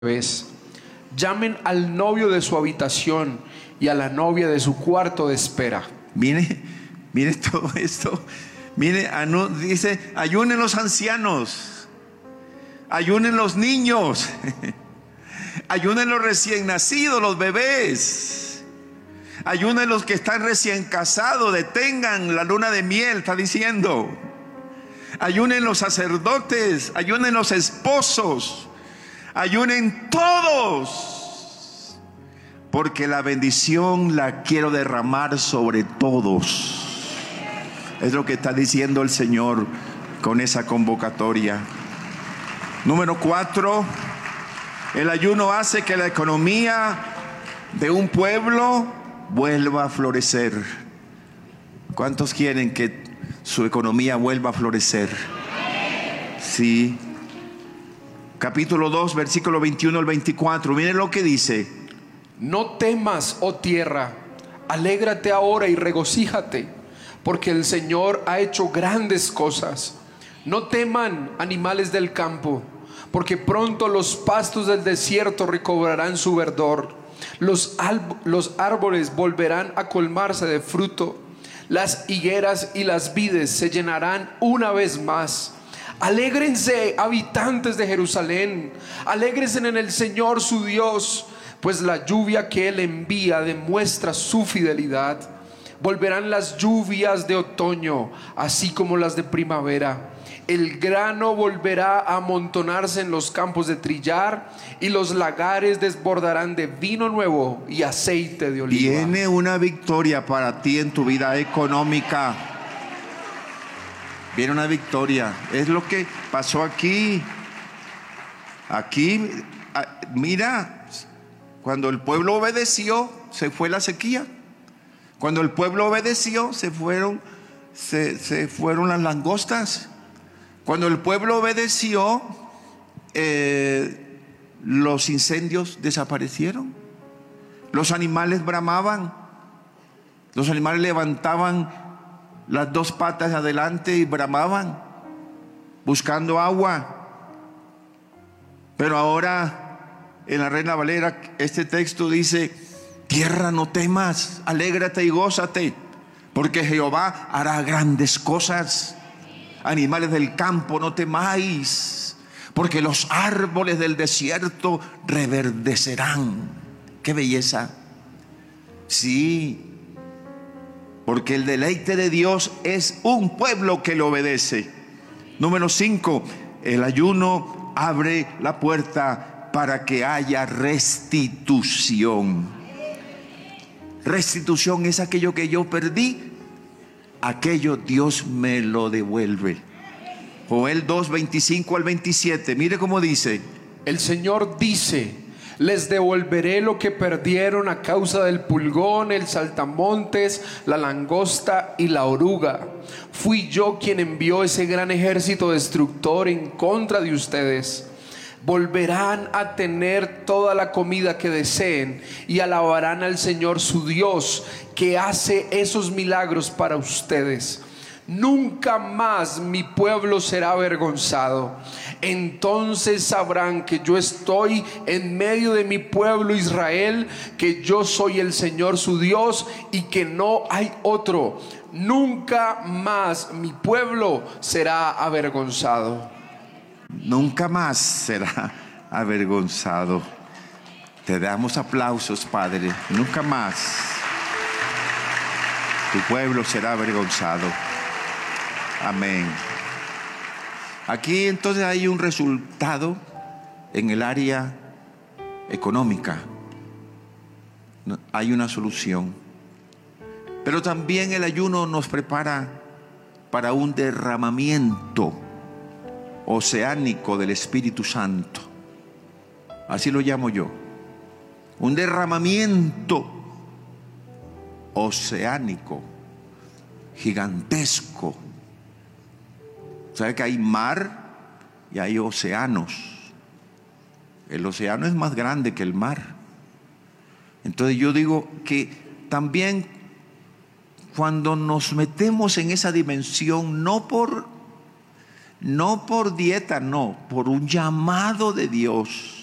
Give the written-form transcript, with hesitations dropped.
vez. Llamen al novio de su habitación y a la novia de su cuarto de espera. Mire todo esto. Mire, dice, ayunen los ancianos, ayunen los niños, ayunen los recién nacidos, los bebés, ayunen los que están recién casados, detengan la luna de miel, está diciendo. Ayunen los sacerdotes, ayunen los esposos, ayunen todos, porque la bendición la quiero derramar sobre todos. Es lo que está diciendo el Señor con esa convocatoria. Número 4, el ayuno hace que la economía de un pueblo vuelva a florecer. ¿Cuántos quieren que su economía vuelva a florecer? Sí. Capítulo 2, versículo 21 al 24. Miren lo que dice. No temas, oh tierra, alégrate ahora y regocíjate, porque el Señor ha hecho grandes cosas. No teman, animales del campo, porque pronto los pastos del desierto recobrarán su verdor. Los árboles volverán a colmarse de fruto. Las higueras y las vides se llenarán una vez más. Alégrense, habitantes de Jerusalén, alégrense en el Señor su Dios, pues la lluvia que Él envía demuestra su fidelidad. Volverán las lluvias de otoño, así como las de primavera. El grano volverá a amontonarse en los campos de trillar, y los lagares desbordarán de vino nuevo y aceite de oliva. Viene una victoria para ti en tu vida económica. Viene una victoria. Es lo que pasó aquí. Aquí, mira, cuando el pueblo obedeció, se fue la sequía. Cuando el pueblo obedeció, se fueron las langostas. Cuando el pueblo obedeció, los incendios desaparecieron. Los animales bramaban. Los animales levantaban las dos patas adelante y bramaban, buscando agua. Pero ahora, en la Reina Valera, este texto dice: tierra, no temas, alégrate y gózate, porque Jehová hará grandes cosas. Animales del campo, no temáis, porque los árboles del desierto reverdecerán. ¡Qué belleza! Sí, porque el deleite de Dios es un pueblo que le obedece. Número 5, el ayuno abre la puerta para que haya restitución. Restitución es aquello que yo perdí, aquello Dios me lo devuelve. Joel 2, 25 al 27. Mire cómo dice. El Señor dice: les devolveré lo que perdieron a causa del pulgón, el saltamontes, la langosta y la oruga. Fui yo quien envió ese gran ejército destructor en contra de ustedes. Volverán a tener toda la comida que deseen y alabarán al Señor su Dios, que hace esos milagros para ustedes. Nunca más mi pueblo será avergonzado. Entonces sabrán que yo estoy en medio de mi pueblo Israel, que yo soy el Señor su Dios y que no hay otro. Nunca más mi pueblo será avergonzado. Nunca más será avergonzado. Te damos aplausos, Padre. Nunca más tu pueblo será avergonzado. Amén. Aquí entonces hay un resultado en el área económica. Hay una solución. Pero también el ayuno nos prepara para un derramamiento oceánico del Espíritu Santo. Así lo llamo yo. Un derramamiento oceánico, gigantesco. ¿Sabe que hay mar y hay océanos? El océano es más grande que el mar. Entonces yo digo que también cuando nos metemos en esa dimensión, no por dieta, no, por un llamado de Dios,